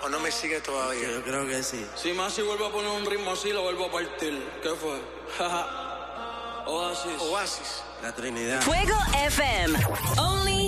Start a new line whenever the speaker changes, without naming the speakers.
¿O no me sigue todavía?
Yo creo que sí.
Si Masi vuelve a poner un ritmo así, lo vuelvo a partir. ¿Qué fue? Oasis.
Oasis.
La Trinidad.
Fuego FM. Only